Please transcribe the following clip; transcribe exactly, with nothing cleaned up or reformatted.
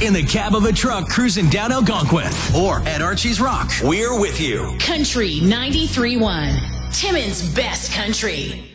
in the cab of a truck cruising down Algonquin, or at Archie's Rock. We're with you. Country ninety-three point one. Timmins' best country.